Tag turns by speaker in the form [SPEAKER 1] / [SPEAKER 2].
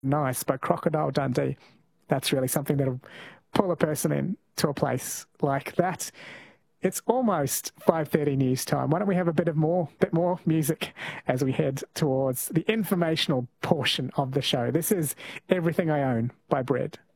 [SPEAKER 1] nice, but Crocodile Dundee, that's really something that'll pull a person into a place like that. It's almost 5:30 news time. Why don't we have a bit more music as we head towards the informational portion of the show. This is Everything I Own by Bread.